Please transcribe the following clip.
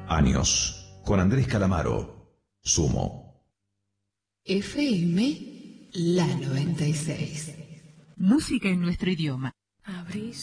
Años. Con Andrés Calamaro. Sumo. FM La 96. Música en nuestro idioma.